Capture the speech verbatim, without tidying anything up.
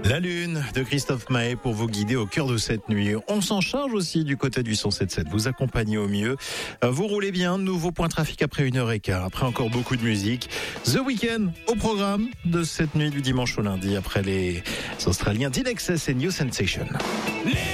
La Lune de Christophe Maé pour vous guider au cœur de cette nuit. On s'en charge aussi du côté du cent sept sept. Vous accompagnez au mieux. Vous roulez bien. Nouveau point trafic après une heure et quart. Après encore beaucoup de musique. The Weeknd au programme de cette nuit du dimanche au lundi. Après les Australiens d'Inexcess et New Sensation.